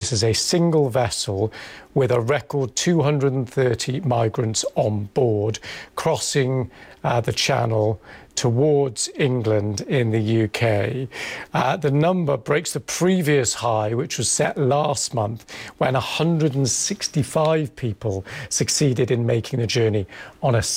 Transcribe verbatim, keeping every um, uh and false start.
This is a single vessel with a record two hundred thirty migrants on board, crossing uh, the Channel towards England in the U K. Uh, the number breaks the previous high, which was set last month, when one hundred sixty-five people succeeded in making the journey on a